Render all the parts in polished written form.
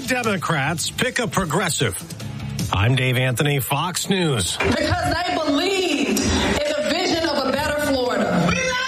Democrats pick a progressive. I'm Dave Anthony, Fox News. Because they believed in the vision of a better Florida.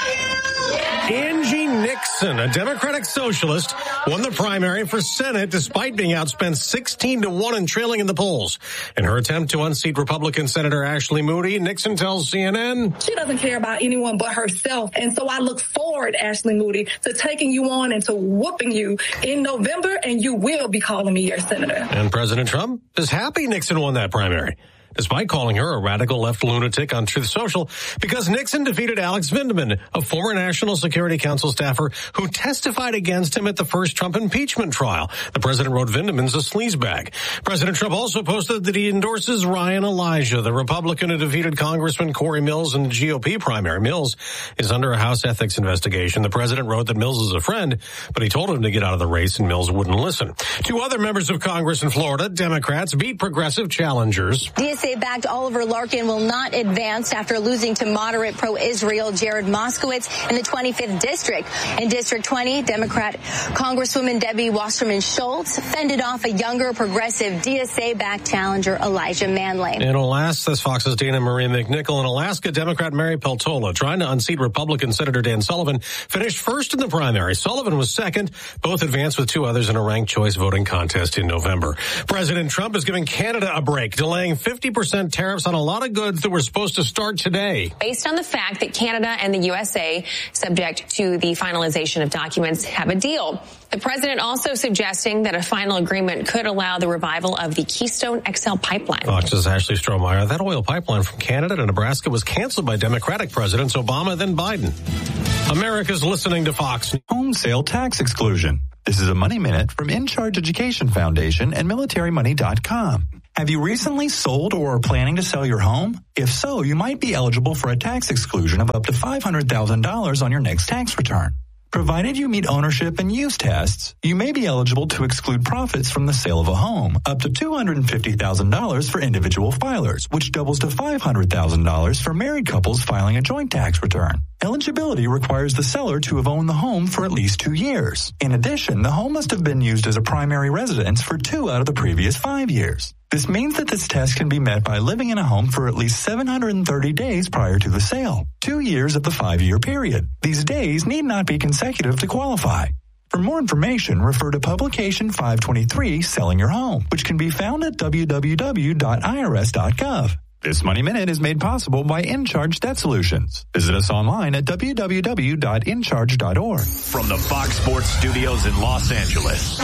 Angie Nixon, a Democratic socialist, won the primary for Senate despite being outspent 16-1 and trailing in the polls. In her attempt to unseat Republican Senator Ashley Moody, Nixon tells CNN, she doesn't care about anyone but herself. And so I look forward, Ashley Moody, to taking you on and to whooping you in November, and you will be calling me your senator. And President Trump is happy Nixon won that primary, despite calling her a radical left lunatic on Truth Social, because Nixon defeated Alex Vindman, a former National Security Council staffer who testified against him at the first Trump impeachment trial. The president wrote Vindman's a sleazebag. President Trump also posted that he endorses Ryan Elijah, the Republican who defeated Congressman Corey Mills in the GOP primary. Mills is under a House ethics investigation. The president wrote that Mills is a friend, but he told him to get out of the race, and Mills wouldn't listen. Two other members of Congress in Florida, Democrats, beat progressive challengers. DSA-backed Oliver Larkin will not advance after losing to moderate pro-Israel Jared Moskowitz in the 25th District. In District 20, Democrat Congresswoman Debbie Wasserman Schultz fended off a younger progressive DSA-backed challenger Elijah Manley. In Alaska, that's Fox's Dana Marie McNichol. In Alaska, Democrat Mary Peltola, trying to unseat Republican Senator Dan Sullivan, finished first in the primary. Sullivan was second. Both advanced with two others in a ranked choice voting contest in November. President Trump is giving Canada a break, delaying 50% tariffs on a lot of goods that were supposed to start today. Based on the fact that Canada and the USA, subject to the finalization of documents, have a deal. The president also suggesting that a final agreement could allow the revival of the Keystone XL pipeline. Fox's Ashley Strohmeyer. That oil pipeline from Canada to Nebraska was canceled by Democratic presidents Obama, then Biden. America's listening to Fox. Home sale tax exclusion. This is a Money Minute from In Charge Education Foundation and MilitaryMoney.com. Have you recently sold or are planning to sell your home? If so, you might be eligible for a tax exclusion of up to $500,000 on your next tax return. Provided you meet ownership and use tests, you may be eligible to exclude profits from the sale of a home, up to $250,000 for individual filers, which doubles to $500,000 for married couples filing a joint tax return. Eligibility requires the seller to have owned the home for at least 2 years. In addition, the home must have been used as a primary residence for 2 out of the previous 5 years. This means that this test can be met by living in a home for at least 730 days prior to the sale, 2 years of the 5-year period. These days need not be consecutive to qualify. For more information, refer to Publication 523, Selling Your Home, which can be found at www.irs.gov. This Money Minute is made possible by InCharge Debt Solutions. Visit us online at www.incharge.org. From the Fox Sports Studios in Los Angeles,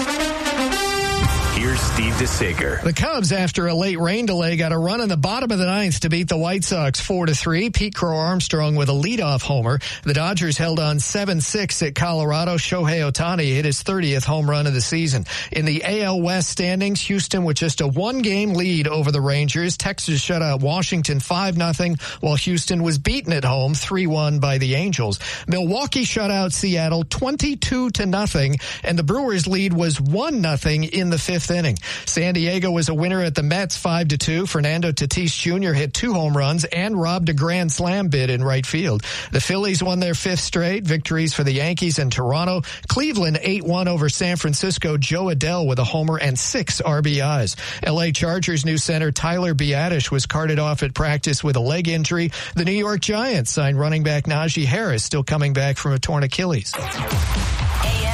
here's Steve DeSager. The Cubs, after a late rain delay, got a run in the bottom of the ninth to beat the White Sox 4-3. Pete Crow Armstrong with a leadoff homer. The Dodgers held on 7-6 at Colorado. Shohei Ohtani hit his 30th home run of the season. In the AL West standings, Houston with just a 1-game lead over the Rangers. Texas shut out Washington 5-0, while Houston was beaten at home 3-1 by the Angels. Milwaukee shut out Seattle 22-0, and the Brewers' lead was 1-0 in the fifth inning. San Diego was a winner at the Mets 5-2. Fernando Tatis Jr. hit 2 home runs and robbed a grand slam bid in right field. The Phillies won their 5th straight. Victories for the Yankees and Toronto. Cleveland 8-1 over San Francisco. Joe Adell with a homer and 6 RBIs. LA Chargers new center Tyler Biadasz was carted off at practice with a leg injury. The New York Giants signed running back Najee Harris, still coming back from a torn Achilles. AM